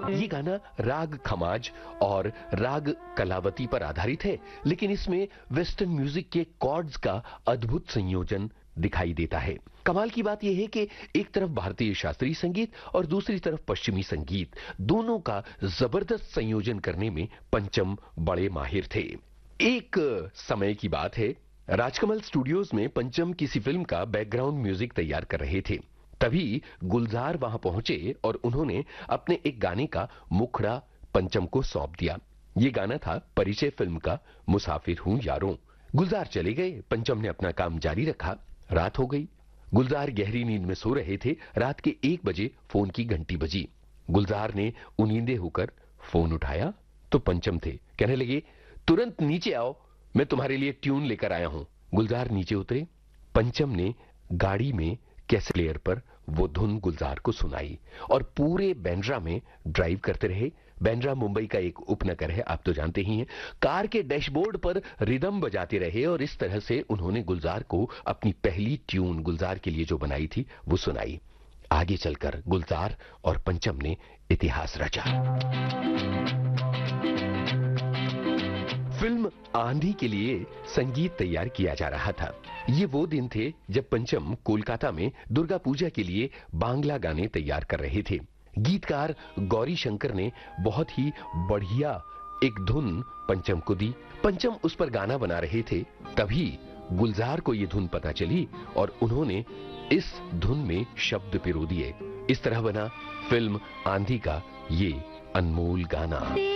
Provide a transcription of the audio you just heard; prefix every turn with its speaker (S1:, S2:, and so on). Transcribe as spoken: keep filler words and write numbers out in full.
S1: ये गाना राग खमाज और राग कलावती पर आधारित है, लेकिन इसमें वेस्टर्न म्यूजिक के कॉर्ड्स का अद्भुत संयोजन दिखाई देता है। कमाल की बात यह है कि एक तरफ भारतीय शास्त्रीय संगीत और दूसरी तरफ पश्चिमी संगीत, दोनों का जबरदस्त संयोजन करने में पंचम बड़े माहिर थे। एक समय की बात है, राजकमल स्टूडियोज में पंचम किसी फिल्म का बैकग्राउंड म्यूजिक तैयार कर रहे थे। तभी गुलजार वहां पहुंचे और उन्होंने अपने एक गाने का मुखड़ा पंचम को सौंप दिया। ये गाना था परिचय फिल्म का मुसाफिर हूं यारों। गुलजार चले गए, पंचम ने अपना काम जारी रखा। रात हो गई, गुलजार गहरी नींद में सो रहे थे। रात के एक बजे फोन की घंटी बजी। गुलजार ने उनींदे होकर फोन उठाया तो पंचम थे। कहने लगे, तुरंत नीचे आओ, मैं तुम्हारे लिए ट्यून लेकर आया हूं। गुलजार नीचे उतरे। पंचम ने गाड़ी में कैसेट प्लेयर पर वो धुन गुलजार को सुनाई और पूरे बांद्रा में ड्राइव करते रहे। बांद्रा मुंबई का एक उपनगर है, आप तो जानते ही हैं। कार के डैशबोर्ड पर रिदम बजाते रहे और इस तरह से उन्होंने गुलजार को अपनी पहली ट्यून गुलजार के लिए जो बनाई थी वो सुनाई। आगे चलकर गुलजार और पंचम ने इतिहास रचा। फिल्म आंधी के लिए संगीत तैयार किया जा रहा था। ये वो दिन थे जब पंचम कोलकाता में दुर्गा पूजा के लिए बांग्ला गाने तैयार कर रहे थे। गीतकार गौरी शंकर ने बहुत ही बढ़िया एक धुन पंचम को दी। पंचम उस पर गाना बना रहे थे, तभी गुलजार को ये धुन पता चली और उन्होंने इस धुन में शब्द पिरो दिए। इस तरह बना फिल्म आंधी का ये अनमोल गाना।